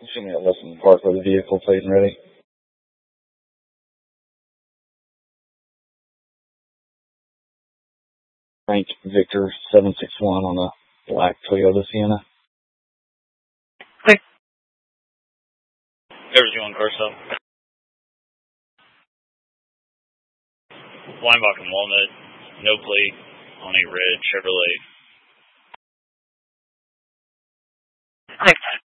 Show me a lesson park with the vehicle, please, and ready. Frank Victor 761 on the black Toyota Sienna. There's you on car stop. Weinbach and Walnut, no plate on a red Chevrolet. Thanks.